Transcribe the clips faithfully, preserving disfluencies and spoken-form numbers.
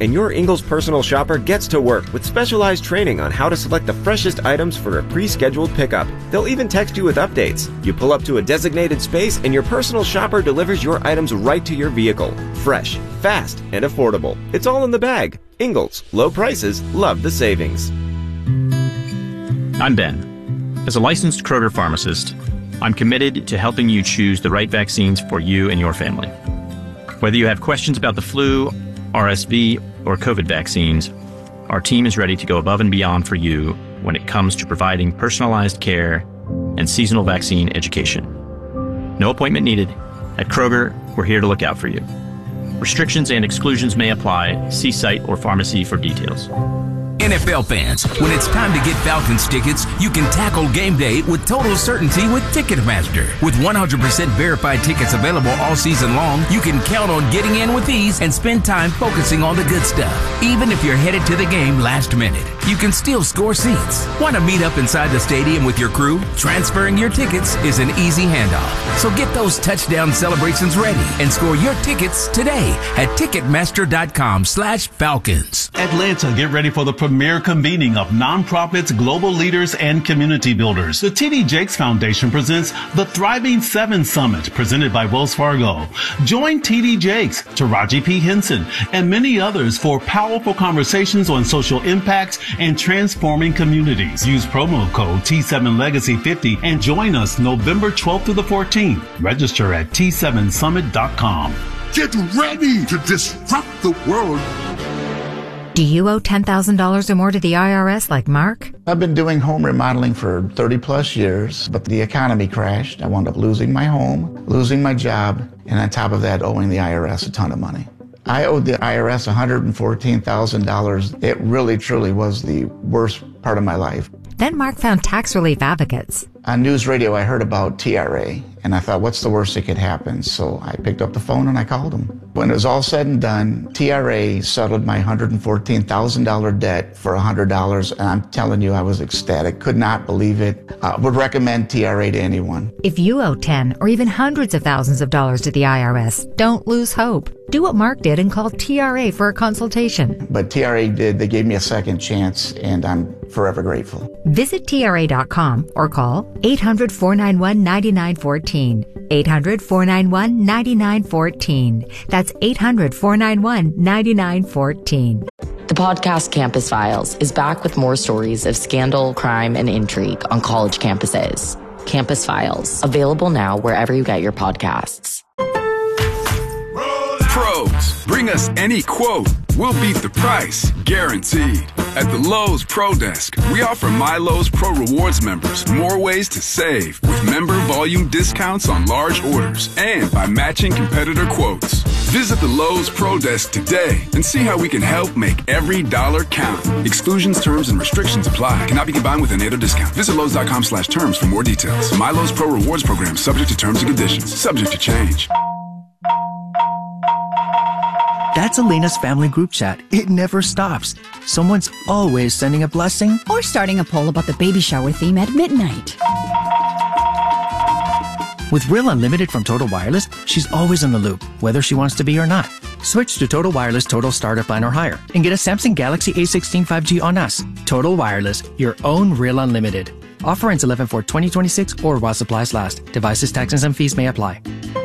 and your Ingles personal shopper gets to work with specialized training on how to select the freshest items for a pre-scheduled pickup. They'll even text you with updates. You pull up to a designated space and your personal shopper delivers your items right to your vehicle. Fresh, fast, and affordable. It's all in the bag. Ingles. Low prices. Love the savings. I'm Ben. As a licensed Kroger pharmacist, I'm committed to helping you choose the right vaccines for you and your family. Whether you have questions about the flu, R S V, or COVID vaccines, our team is ready to go above and beyond for you when it comes to providing personalized care and seasonal vaccine education. No appointment needed. At Kroger, we're here to look out for you. Restrictions and exclusions may apply. See site or pharmacy for details. N F L fans, when it's time to get Falcons tickets, you can tackle game day with total certainty with Ticketmaster. With one hundred percent verified tickets available all season long, you can count on getting in with ease and spend time focusing on the good stuff. Even if you're headed to the game last minute, you can still score seats. Want to meet up inside the stadium with your crew? Transferring your tickets is an easy handoff. So get those touchdown celebrations ready and score your tickets today at Ticketmaster.com slash Falcons. Atlanta, get ready for the premier convening of nonprofits, global leaders, and community builders. The T D Jakes Foundation presents the Thriving Seven Summit, presented by Wells Fargo. Join T D Jakes, Taraji P. Henson, and many others for powerful conversations on social impacts and transforming communities. Use promo code T seven Legacy fifty and join us November twelfth through the fourteenth. Register at T seven summit dot com. Get ready to disrupt the world. Do you owe ten thousand dollars or more to the I R S like Mark? I've been doing home remodeling for thirty plus years, but the economy crashed. I wound up losing my home, losing my job, and on top of that, owing the I R S a ton of money. I owed the I R S one hundred fourteen thousand dollars. It really, truly was the worst part of my life. Then Mark found tax relief advocates. On news radio, I heard about T R A, and I thought, what's the worst that could happen? So I picked up the phone and I called them. When it was all said and done, T R A settled my one hundred fourteen thousand dollars debt for one hundred dollars, and I'm telling you, I was ecstatic, could not believe it. I would recommend T R A to anyone. If you owe ten or even hundreds of thousands of dollars to the I R S, don't lose hope. Do what Mark did and call T R A for a consultation. But T R A did, they gave me a second chance, and I'm forever grateful. Visit T R A dot com or call eight hundred, four nine one, nine nine one four. eight hundred, four nine one, nine nine one four. That's eight hundred, four nine one, nine nine one four. The podcast Campus Files is back with more stories of scandal, crime, and intrigue on college campuses. Campus Files, available now wherever you get your podcasts. Pros, bring us any quote. We'll beat the price, guaranteed. At the Lowe's Pro Desk, we offer My Lowe's Pro Rewards members more ways to save with member volume discounts on large orders and by matching competitor quotes. Visit the Lowe's Pro Desk today and see how we can help make every dollar count. Exclusions, terms, and restrictions apply. Cannot be combined with any other discount. Visit Lowe's.com slash terms for more details. My Lowe's Pro Rewards program subject to terms and conditions. Subject to change. That's Elena's family group chat. It never stops. Someone's always sending a blessing or starting a poll about the baby shower theme at midnight. With Real Unlimited from Total Wireless, she's always in the loop, whether she wants to be or not. Switch to Total Wireless Total Starter Plan or higher and get a Samsung Galaxy A sixteen five G on us. Total Wireless, your own Real Unlimited. Offer ends eleven four twenty twenty-six or while supplies last. Devices, taxes, and fees may apply.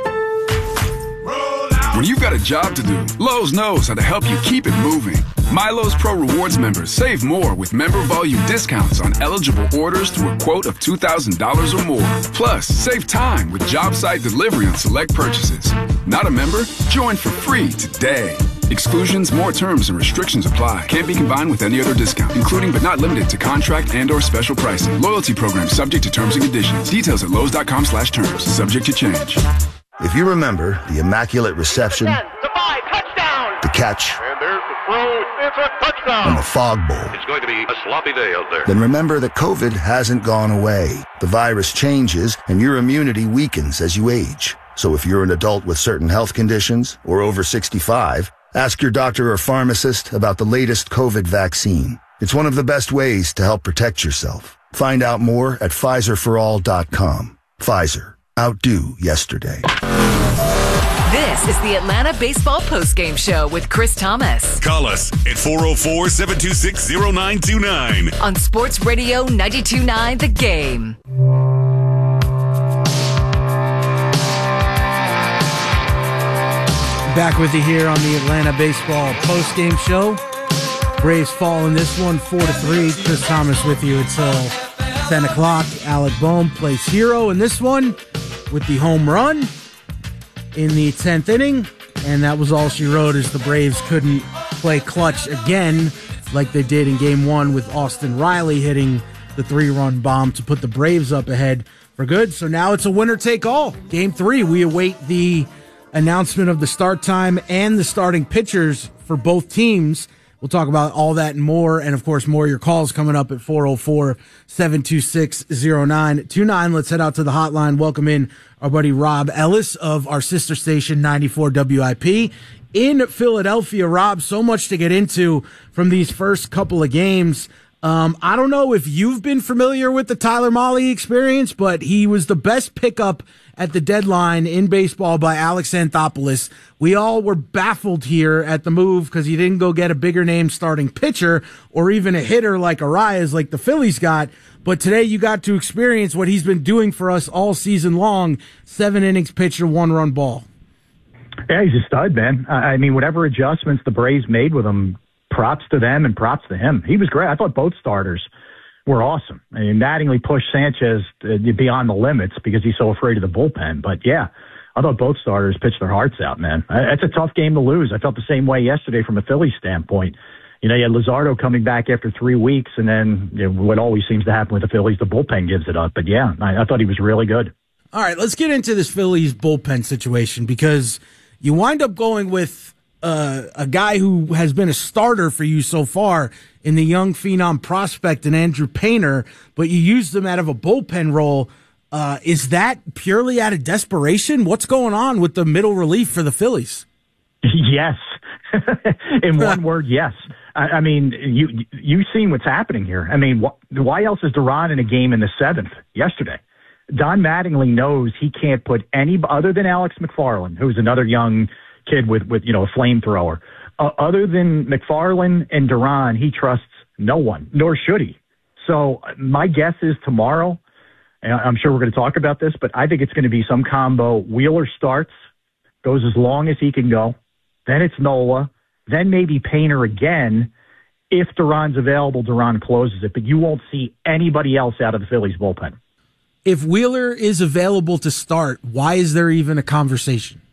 When you've got a job to do, Lowe's knows how to help you keep it moving. My Lowe's Pro Rewards members save more with member volume discounts on eligible orders through a quote of two thousand dollars or more. Plus, save time with job site delivery on select purchases. Not a member? Join for free today. Exclusions, more terms, and restrictions apply. Can't be combined with any other discount, including but not limited to contract and or special pricing. Loyalty program subject to terms and conditions. Details at Lowe's.com slash terms. Subject to change. If you remember the immaculate reception, ten to five, touchdown. The catch, and there's the throw, it's a touchdown. And the fog bowl, it's going to be a sloppy day out there. Then remember that COVID hasn't gone away. The virus changes and your immunity weakens as you age. So if you're an adult with certain health conditions or over sixty-five, ask your doctor or pharmacist about the latest COVID vaccine. It's one of the best ways to help protect yourself. Find out more at Pfizer for all dot com. Pfizer. Outdo yesterday. This is the Atlanta Baseball Postgame Show with Chris Thomas. Call us at four oh four, seven two six, oh nine two nine. On Sports Radio ninety-two point nine The Game. Back with you here on the Atlanta Baseball Postgame Show. Braves fall in this one four to three. Chris Thomas with you until ten o'clock. Alec Bohm plays hero in this one with the home run in the tenth inning, and that was all she wrote, as the Braves couldn't play clutch again like they did in game one with Austin Riley hitting the three-run bomb to put the Braves up ahead for good. So now it's a winner-take-all. Game three, we await the announcement of the start time and the starting pitchers for both teams. We'll talk about all that and more, and of course more of your calls coming up at four oh four, seven two six, oh nine two nine. Let's head out to the hotline. Welcome in our buddy Rob Ellis of our sister station ninety-four W I P in Philadelphia. Rob, so much to get into from these first couple of games. Um, I don't know if you've been familiar with the Tyler Mahle experience, but he was the best pickup at the deadline in baseball by Alex Anthopoulos. We all were baffled here at the move because he didn't go get a bigger name starting pitcher or even a hitter like Arias like the Phillies got. But today you got to experience what he's been doing for us all season long. Seven innings pitcher, one run ball. Yeah, he's a stud, man. I mean, whatever adjustments the Braves made with him, props to them and props to him. He was great. I thought both starters were awesome. I mean, Mattingly pushed Sanchez beyond the limits because he's so afraid of the bullpen. But, yeah, I thought both starters pitched their hearts out, man. It's a tough game to lose. I felt the same way yesterday from a Phillies standpoint. You know, you had Luzardo coming back after three weeks, and then you know, what always seems to happen with the Phillies, the bullpen gives it up. But, yeah, I, I thought he was really good. All right, let's get into this Phillies bullpen situation because you wind up going with uh, a guy who has been a starter for you so far in the young phenom prospect and Andrew Painter, but you used him out of a bullpen role. Uh, is that purely out of desperation? What's going on with the middle relief for the Phillies? Yes. In one word, yes. I, I mean, you, you've seen what's happening here. I mean, wh- why else is Duran in a game in the seventh yesterday? Don Mattingly knows he can't put any other than Alex McFarland, who's another young kid with, with you know, a flamethrower. Uh, other than McFarland and Duran, he trusts no one, nor should he. So my guess is tomorrow, and I'm sure we're going to talk about this, but I think it's going to be some combo. Wheeler starts, goes as long as he can go. Then it's Nola. Then maybe Painter again. If Duran's available, Duran closes it. But you won't see anybody else out of the Phillies bullpen. If Wheeler is available to start, why is there even a conversation?